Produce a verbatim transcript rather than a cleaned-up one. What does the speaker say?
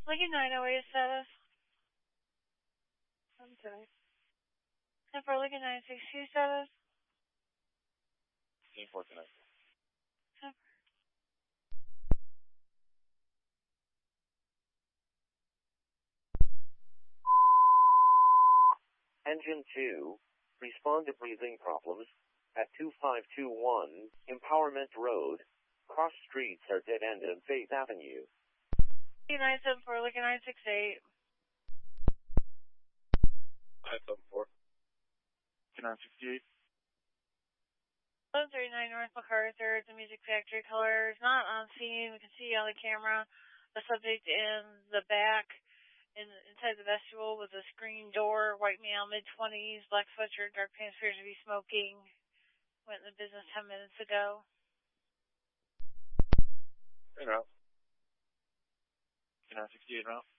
Lincoln nine oh eight status. I'm sorry. And for Lincoln nine six two status. Team four tonight. Engine two, respond to breathing problems at two five two one Empowerment Road. Cross streets are dead-end and Faith Avenue. nine seven four, Lincoln nine six eight. nine seven four. nine sixty-eight. one thirty-nine North MacArthur, the Music Factory colors, not on scene. We can see on the camera the subject in the back, in, inside the vestibule with a screen door, white male, mid-twenties, black sweatshirt, dark pants, appears to be smoking. Went in the business ten minutes ago. In route. nine sixty-eight route.